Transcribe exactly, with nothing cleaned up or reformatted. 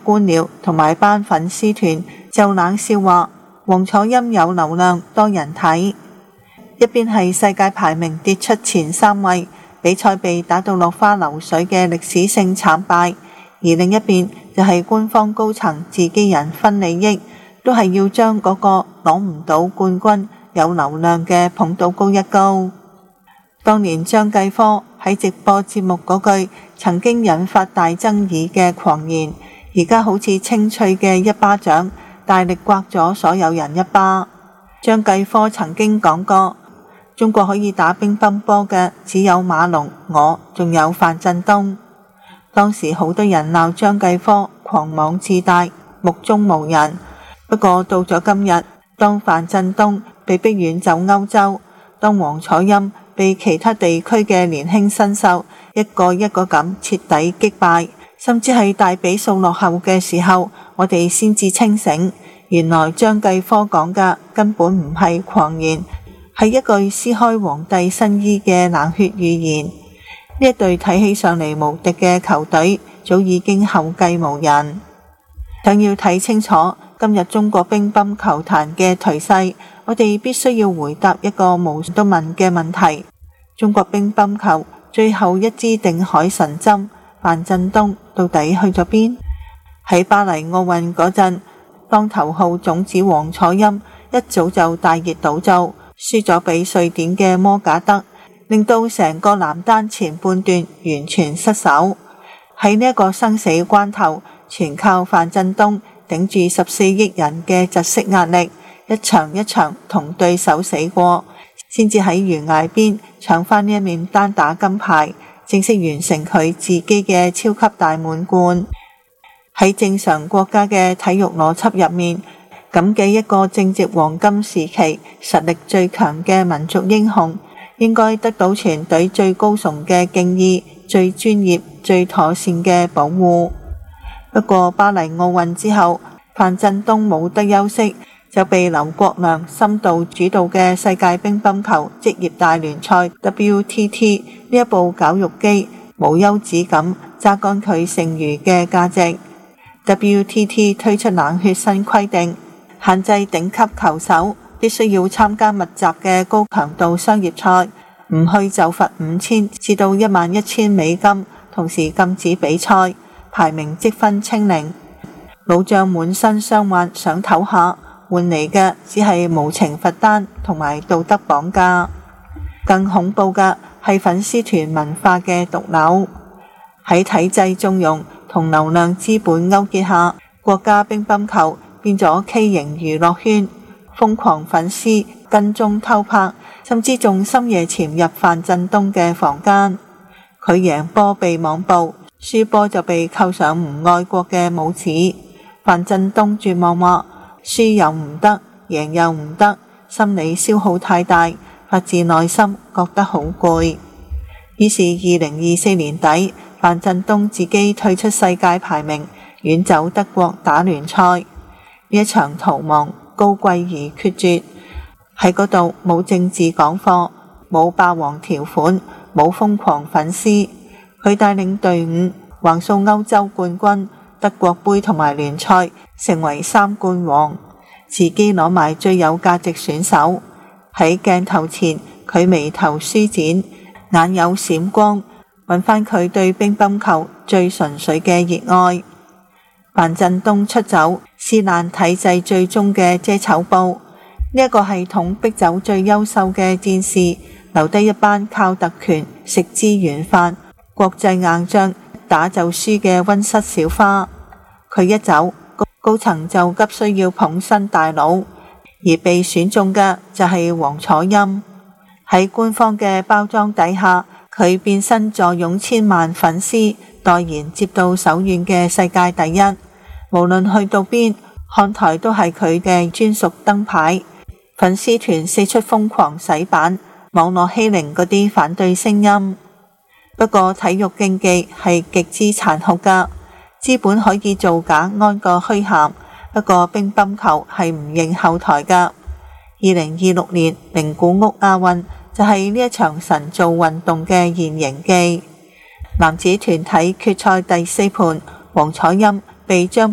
官僚同埋班粉絲團就冷笑話王楚欽有流量多人睇。一邊係世界排名跌出前三位，比賽被打到落花流水嘅歷史性慘敗，而另一邊就係官方高層自己人分利益，都係要將嗰個攞唔到冠軍有流量嘅捧到高一高。當年張繼科喺直播節目嗰句曾經引發大爭議嘅狂言，而家好似清脆嘅一巴掌，大力刮咗所有人一巴。張繼科曾經講過，中國可以打乒乓波嘅只有馬龍，我仲有范振東。當時好多人鬧張繼科狂妄自大，目中無人。不過到咗今日，當范振東被逼遠走歐洲，當王楚欽被其他地區嘅年輕新秀一個一個咁徹底擊敗，甚至係大比數落後嘅時候，我哋先至清醒，原來張繼科講嘅根本唔係狂言，係一句撕開皇帝新衣嘅冷血預言。呢一隊睇起上嚟無敵嘅球隊早已經後繼無人。想要睇清楚今日中國乒乓球壇嘅頹勢，我哋必須要回答一個無數都問嘅問題：中國乒乓球最後一支定海神針范振東到底去咗邊？喺巴黎奧運嗰陣，當頭號種子王楚欽一早就大熱倒灶，輸咗俾瑞典嘅摩賈德，令到成個男單前半段完全失守。喺呢一個生死關頭，全靠范振東頂住十四億人嘅窒息壓力，一場一場同對手死過，先至喺懸崖邊搶翻呢一面單打金牌，正式完成佢自己嘅超級大滿貫。喺正常國家嘅體育邏輯入面，咁嘅一個正值黃金時期、實力最強嘅民族英雄，應該得到全隊最高崇嘅敬意、最專業、最妥善嘅保護。不過巴黎奧運之後，范振東冇得休息，就被劉國梁深度主導嘅世界乒乓球職業大聯賽 W T T 呢一部絞肉機無休止咁榨乾佢剩餘嘅價值。W T T 推出冷血新規定，限制頂級球手必須要參加密集嘅高強度商業賽，唔去就罰五千至到一萬一千美金，同時禁止比賽，排名積分清零。老將滿身傷患想唞下，換嚟嘅只係無情罰單同埋道德綁架。更恐怖嘅係粉絲團文化嘅毒瘤，喺體制縱容同流量資本勾結下，國家乒乓球變咗畸形娛樂圈，瘋狂粉絲跟蹤偷拍，甚至仲深夜潛入范振東嘅房間。佢贏波被網暴，輸波就被扣上唔愛國嘅帽子。范振東絕望話：輸又唔得，贏又唔得，心理消耗太大，發自內心覺得好攰。於是二零二四年底，范振東自己退出世界排名，遠走德國打聯賽。呢一場逃亡高貴而決絕，喺嗰度冇政治講課，冇霸王條款，冇瘋狂粉絲。佢帶領隊伍橫掃歐洲冠軍、德國杯同埋聯賽，成為三冠王，自己攞埋最有價值選手。喺鏡頭前，佢眉頭舒展，眼有閃光，揾返佢對乒乓球最純粹嘅熱愛。范振東出走，撕爛體制最終嘅遮醜布。呢一個系統逼走最優秀嘅戰士，留低一班靠特權食資源飯、國際硬仗打就輸嘅溫室小花。佢一走，高層就急需要捧新大佬，而被選中嘅就係王楚欽。喺官方嘅包裝底下，佢變身坐擁千萬粉絲，代言接到手軟嘅世界第一。無論去到邊，看台都係佢嘅專屬燈牌。粉絲團四出瘋狂洗版，網絡欺凌嗰啲反對聲音。不過體育競技係極之殘酷噶，資本可以造假安個虛銜，不過乒乓球係唔認後台噶。二零二六年名古屋亞運就係呢一場神造運動嘅現形記。男子團體決賽第四盤，王楚欽被張